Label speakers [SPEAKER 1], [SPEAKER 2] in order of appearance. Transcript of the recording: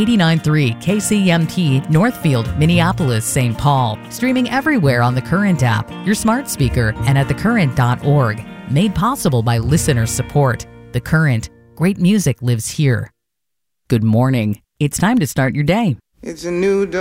[SPEAKER 1] 89.3 KCMT Northfield, Minneapolis, St. Paul. Streaming everywhere on the Current app, your smart speaker, and at thecurrent.org. Made possible by listener support. The Current. Great music lives here. Good morning. It's time to start your day.
[SPEAKER 2] It's a new dawn.